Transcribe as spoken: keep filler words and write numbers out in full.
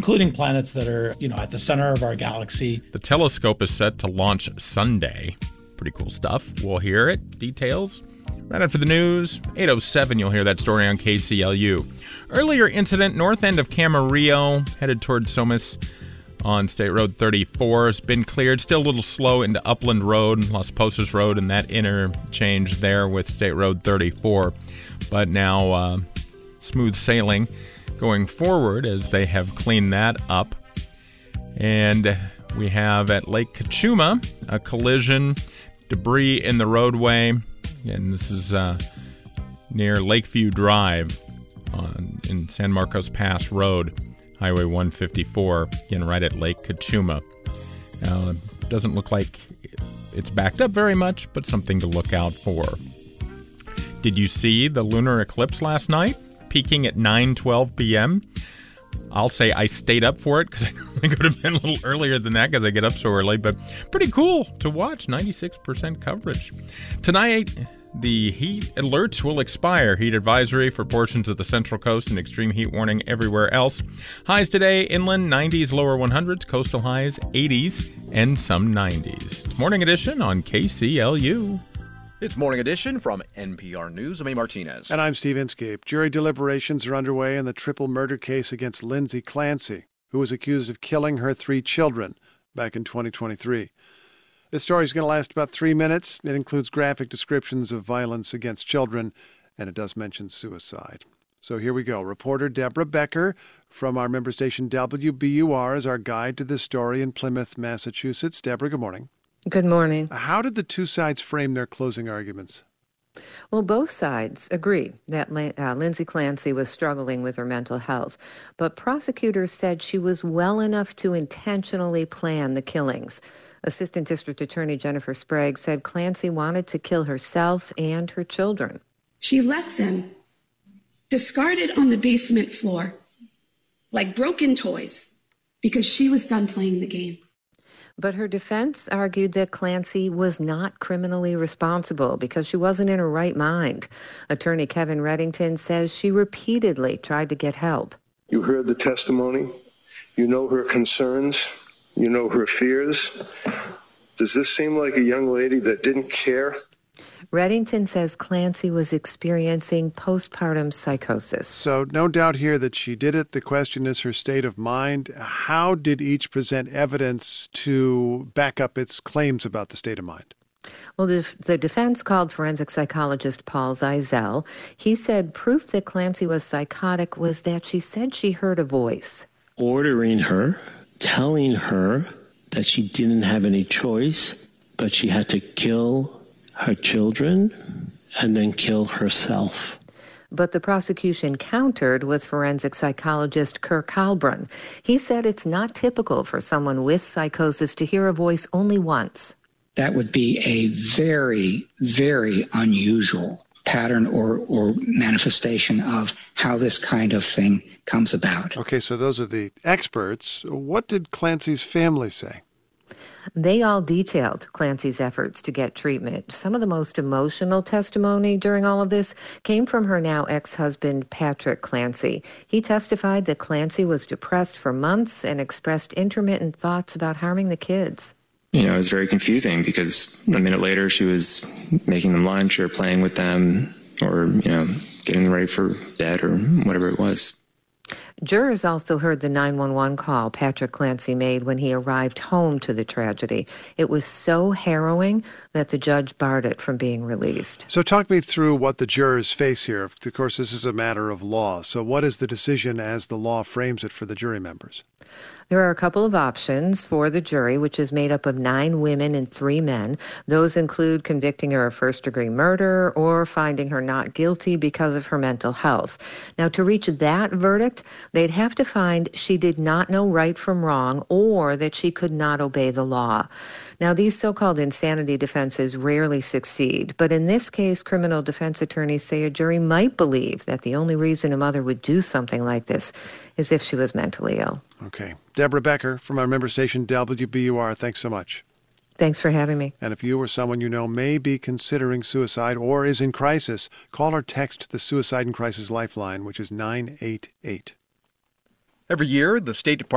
including planets that are, you know, at the center of our galaxy. The telescope is set to launch Sunday. Pretty cool stuff. We'll hear it. Details right after the news. eight oh seven, you'll hear that story on K C L U. Earlier incident, north end of Camarillo, headed towards Somis on State Road thirty-four. Has been cleared. Still a little slow into Upland Road, Las Posas Road, and that interchange there with State Road thirty-four. But now uh, smooth sailing going forward as they have cleaned that up. And we have at Lake Cachuma a collision, debris in the roadway, and this is uh, near Lakeview Drive on, in San Marcos Pass Road, Highway one fifty-four, again right at Lake Cachuma. Uh, doesn't look like it's backed up very much, but something to look out for. Did you see the lunar eclipse last night, peaking at nine twelve p.m.? I'll say I stayed up for it because I think it would have been a little earlier than that because I get up so early, but pretty cool to watch, ninety-six percent coverage. Tonight, the heat alerts will expire. Heat advisory for portions of the Central Coast and extreme heat warning everywhere else. Highs today, inland nineties, lower hundreds, coastal highs eighties, and some nineties. It's Morning Edition on K C L U. It's Morning Edition from N P R News. I'm A. Martinez. And I'm Steve Inscape. Jury deliberations are underway in the triple murder case against Lindsay Clancy, who was accused of killing her three children back in twenty twenty-three. This story is going to last about three minutes. It includes graphic descriptions of violence against children, and it does mention suicide. So here we go. Reporter Deborah Becker from our member station W B U R is our guide to this story in Plymouth, Massachusetts. Deborah, good morning. Good morning. How did the two sides frame their closing arguments? Well, both sides agree that uh, Lindsay Clancy was struggling with her mental health, but prosecutors said she was well enough to intentionally plan the killings. Assistant District Attorney Jennifer Sprague said Clancy wanted to kill herself and her children. She left them discarded on the basement floor like broken toys because she was done playing the game. But her defense argued that Clancy was not criminally responsible because she wasn't in her right mind. Attorney Kevin Reddington says she repeatedly tried to get help. You heard the testimony. You know her concerns. You know her fears. Does this seem like a young lady that didn't care? Reddington says Clancy was experiencing postpartum psychosis. So no doubt here that she did it. The question is her state of mind. How did each present evidence to back up its claims about the state of mind? Well, the, the defense called forensic psychologist Paul Zeisel. He said proof that Clancy was psychotic was that she said she heard a voice ordering her, telling her that she didn't have any choice, but she had to kill her children and then kill herself. But the prosecution countered with forensic psychologist Kirk Halbrun. He said it's not typical for someone with psychosis to hear a voice only once. That would be a very, very unusual pattern or, or manifestation of how this kind of thing comes about. Okay, so those are the experts. What did Clancy's family say? They all detailed Clancy's efforts to get treatment. Some of the most emotional testimony during all of this came from her now ex-husband, Patrick Clancy. He testified that Clancy was depressed for months and expressed intermittent thoughts about harming the kids. You know, it was very confusing because a minute later she was making them lunch or playing with them or, you know, getting them ready for bed or whatever it was. Jurors also heard the nine one one call Patrick Clancy made when he arrived home to the tragedy. It was so harrowing that the judge barred it from being released. So talk me through what the jurors face here. Of course, this is a matter of law. So what is the decision as the law frames it for the jury members? There are a couple of options for the jury, which is made up of nine women and three men. Those include convicting her of first-degree murder or finding her not guilty because of her mental health. Now, to reach that verdict, they'd have to find she did not know right from wrong or that she could not obey the law. Now, these so-called insanity defenses rarely succeed, but in this case, criminal defense attorneys say a jury might believe that the only reason a mother would do something like this is if she was mentally ill. Okay. Deborah Becker from our member station W B U R, thanks so much. Thanks for having me. And if you or someone you know may be considering suicide or is in crisis, call or text the Suicide and Crisis Lifeline, which is nine eight eight. Every year, the State Department